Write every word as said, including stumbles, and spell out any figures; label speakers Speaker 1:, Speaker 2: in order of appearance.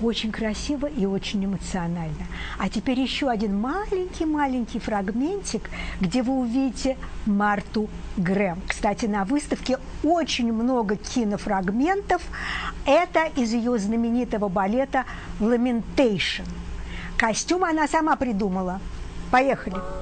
Speaker 1: Очень красиво и очень эмоционально. А теперь еще один маленький-маленький фрагментик, где вы увидите Марту Грэм. Кстати, на выставке очень много кинофрагментов. Это из ее знаменитого балета «Lamentation». Костюм она сама придумала. Поехали.